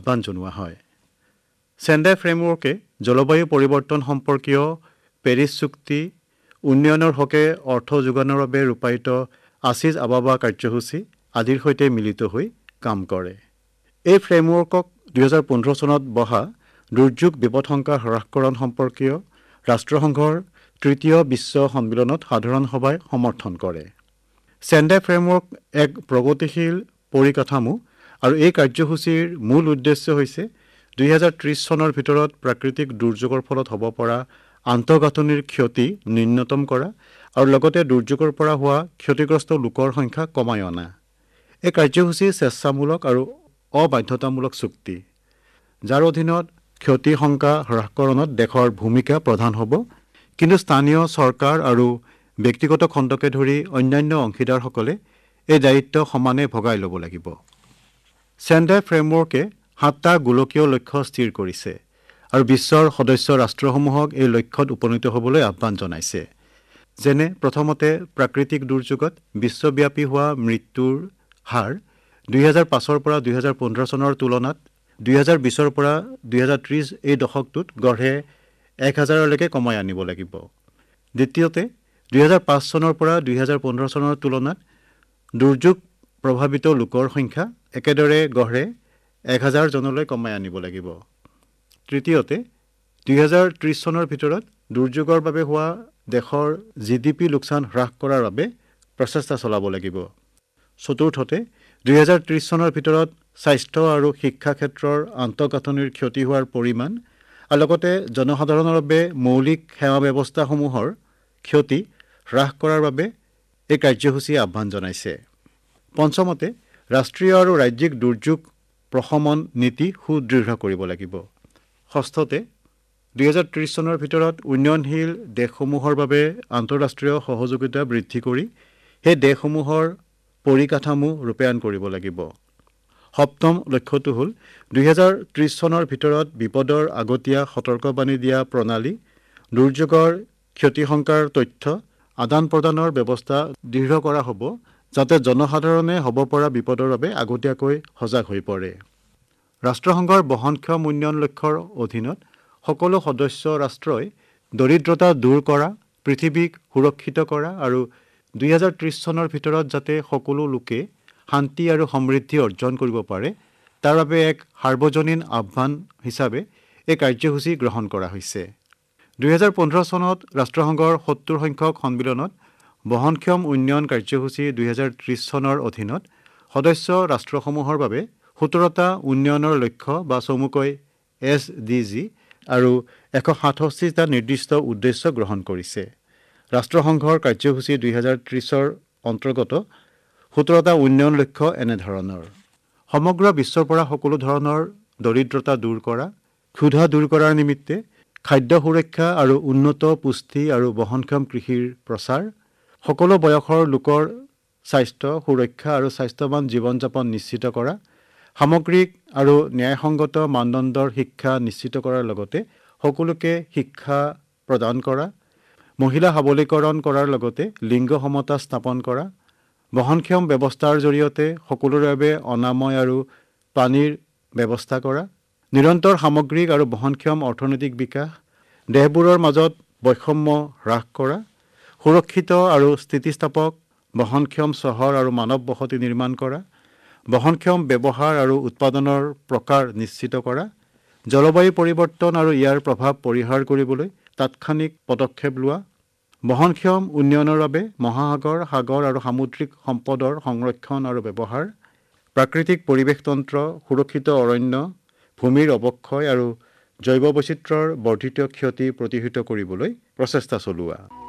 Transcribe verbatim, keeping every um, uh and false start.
আহ্বান জনোৱা হয়। চেণ্ডাই ফ্ৰেমৱৰ্কে জলবায়ু পৰিৱৰ্তন সম্পৰ্কীয় পেৰিছ চুক্তি, উন্নয়নৰ হকে অৰ্থ যোগানৰ বাবে ৰূপায়িত আছিজ আবাবা কাৰ্যসূচী আদিৰ সৈতে মিলিত হৈ কাম কৰে। এই ফ্ৰেমৱৰ্কক দুহেজাৰ পোন্ধৰ চনত বহা দুৰ্যোগ বিপদশংকা হ্ৰাসকৰণ সম্পৰ্কীয় ৰাষ্ট্ৰসংঘৰ তৃতীয় বিশ্ব সন্মিলনত সাধাৰণ সভাই সমৰ্থন কৰে। চেণ্ডাই ফ্ৰেমৱৰ্ক এক প্ৰগতিশীল পৰিকাঠামো আৰু এই কাৰ্যসূচীৰ মূল উদ্দেশ্য হৈছে দুহেজাৰ ত্ৰিছ চনৰ ভিতৰত প্ৰাকৃতিক দুৰ্যোগৰ ফলত হ'ব পৰা আন্তঃগাঁথনিৰ ক্ষতি ন্যূনতম কৰা আৰু লগতে দুৰ্যোগৰ পৰা হোৱা ক্ষতিগ্ৰস্ত লোকৰ সংখ্যা কমাই অনা। এই কাৰ্যসূচী স্বেচ্ছামূলক আৰু অবাধ্যতামূলক চুক্তি, যাৰ অধীনত ক্ষতি শংকা হ্ৰাসকৰণত দেশৰ ভূমিকা প্ৰধান হ'ব, কিন্তু স্থানীয় চৰকাৰ আৰু ব্যক্তিগত খণ্ডকে ধৰি অন্যান্য অংশীদাৰসকলে এই দায়িত্ব সমানে ভগাই ল'ব লাগিব। চেণ্ডাই ফ্ৰেমৱৰ্কে সাতটা গোলকীয় লক্ষ্য স্থিৰ কৰিছে আৰু বিশ্বৰ সদস্য ৰাষ্ট্ৰসমূহক এই লক্ষ্যত উপনীত হ'বলৈ আহ্বান জনাইছে। যেনে প্ৰথমতে প্ৰাকৃতিক দুৰ্যোগত বিশ্বব্যাপী হোৱা মৃত্যুৰ হাৰ দুহেজাৰ পাঁচৰ পৰা দুহেজাৰ পোন্ধৰ চনৰ তুলনাত দুহেজাৰ বিছৰ পৰা দুহেজাৰ ত্ৰিছ এই দশকটোত গড়ে এক হাজাৰলৈকে কমাই আনিব লাগিব। দ্বিতীয়তে দুহেজাৰ পাঁচ চনৰ পৰা দুহেজাৰ পোন্ধৰ চনৰ তুলনাত দুৰ্যোগ প্ৰভাৱিত লোকৰ সংখ্যা একেদৰে গড়ে এক হাজাৰ জনলৈ কমাই আনিব লাগিব। তৃতীয়তে দুহেজাৰ ত্ৰিছ চনৰ ভিতৰত দুৰ্যোগৰ বাবে হোৱা দেশৰ জি ডি পি লোকচান হ্ৰাস কৰাৰ বাবে প্ৰচেষ্টা চলাব লাগিব। চতুৰ্থতে দুহেজাৰ ত্ৰিছ চনৰ ভিতৰত স্বাস্থ্য আৰু শিক্ষা ক্ষেত্ৰৰ আন্তঃগাঁথনিৰ ক্ষতি হোৱাৰ পৰিমাণ আৰু লগতে জনসাধাৰণৰ বাবে মৌলিক সেৱা ব্যৱস্থাসমূহৰ ক্ষতি হ্ৰাস কৰাৰ বাবে এই কাৰ্যসূচীয়ে আহ্বান জনাইছে। পঞ্চমতে ৰাষ্ট্ৰীয় আৰু ৰাজ্যিক দুৰ্যোগ প্ৰশমন নীতি সুদৃঢ় কৰিব লাগিব। ষষ্ঠতে দুহেজাৰ ত্ৰিছ চনৰ ভিতৰত উন্নয়নশীল দেশসমূহৰ বাবে আন্তঃৰাষ্ট্ৰীয় সহযোগিতা বৃদ্ধি কৰি সেই দেশসমূহৰ পৰিকাঠামো ৰূপায়ণ কৰিব লাগিব। সপ্তম লক্ষ্যটো হ'ল দুহেজাৰ ত্ৰিছ চনৰ ভিতৰত বিপদৰ আগতীয়া সতৰ্কবাণী দিয়া প্ৰণালী, দুৰ্যোগৰ ক্ষতিশংকাৰ তথ্য আদান প্ৰদানৰ ব্যৱস্থা দৃঢ় কৰা হ'ব, যাতে জনসাধাৰণে হ'ব পৰা বিপদৰ বাবে আগতীয়াকৈ সজাগ হৈ পৰে। ৰাষ্ট্ৰসংঘৰ বহনক্ষম উন্নয়ন লক্ষ্যৰ অধীনত সকলো সদস্য ৰাষ্ট্ৰই দৰিদ্ৰতা দূৰ কৰা, পৃথিৱীক সুৰক্ষিত কৰা আৰু দুহেজাৰ ত্ৰিছ চনৰ ভিতৰত যাতে সকলো লোকে শান্তি আৰু সমৃদ্ধি অৰ্জন কৰিব পাৰে, তাৰ বাবে এক সাৰ্বজনীন আহ্বান হিচাপে এই কাৰ্যসূচী গ্ৰহণ কৰা হৈছে। দুহেজাৰ পোন্ধৰ চনত ৰাষ্ট্ৰসংঘৰ সত্তৰ সংখ্যক সন্মিলনত বহনক্ষম উন্নয়ন কাৰ্যসূচী দুহেজাৰ ত্ৰিছ চনৰ অধীনত সদস্য ৰাষ্ট্ৰসমূহৰ বাবে সোতৰটা উন্নয়নৰ লক্ষ্য বা চমুকৈ এছ ডি জি আৰু এশ সাতষষ্ঠিটা নিৰ্দিষ্ট উদ্দেশ্য গ্ৰহণ কৰিছে। ৰাষ্ট্ৰসংঘৰ কাৰ্যসূচী দুহেজাৰ ত্ৰিছৰ অন্তৰ্গত সোতৰটা উন্নয়ন লক্ষ্য এনেধৰণৰ: সমগ্ৰ বিশ্বৰ পৰা সকলো ধৰণৰ দৰিদ্ৰতা দূৰ কৰা, ক্ষুধা দূৰ কৰাৰ নিমিত্তে খাদ্য সুৰক্ষা আৰু উন্নত পুষ্টি আৰু বহনক্ষম কৃষিৰ প্ৰচাৰ, সকলো বয়সৰ লোকৰ স্বাস্থ্য সুৰক্ষা আৰু স্বাস্থ্যৱান জীৱন যাপন নিশ্চিত কৰা, সামগ্ৰিক আৰু ন্যায়সংগত মানদণ্ডৰ শিক্ষা নিশ্চিত কৰাৰ লগতে সকলোকে শিক্ষা প্ৰদান কৰা, মহিলা সবলীকৰণ কৰাৰ লগতে লিংগ সমতা স্থাপন কৰা, বহনক্ষম ব্যৱস্থাৰ জৰিয়তে সকলোৰে বাবে অনাময় আৰু পানীৰ ব্যৱস্থা কৰা, নিৰন্তৰ সামগ্ৰিক আৰু বহনক্ষম অৰ্থনৈতিক বিকাশ, দেশবোৰৰ মাজত বৈষম্য হ্ৰাস কৰা, সুৰক্ষিত আৰু স্থিতিস্থাপক বহনক্ষম চহৰ আৰু মানৱ বসতি নিৰ্মাণ কৰা, বহনক্ষম ব্যৱহাৰ আৰু উৎপাদনৰ প্ৰকাৰ নিশ্চিত কৰা, জলবায়ু পৰিৱৰ্তন আৰু ইয়াৰ প্ৰভাৱ পৰিহাৰ কৰিবলৈ তাৎক্ষণিক পদক্ষেপ লোৱা, বহনক্ষম উন্নয়নৰ বাবে মহাসাগৰ, সাগৰ আৰু সামুদ্ৰিক সম্পদৰ সংৰক্ষণ আৰু ব্যৱহাৰ, প্ৰাকৃতিক পৰিৱেশতন্ত্ৰ, সুৰক্ষিত অৰণ্য, ভূমিৰ অৱক্ষয় আৰু জৈৱ বৈচিত্ৰ্যৰ বৰ্ধিত ক্ষতি প্ৰতিহত কৰিবলৈ প্ৰচেষ্টা চলোৱা।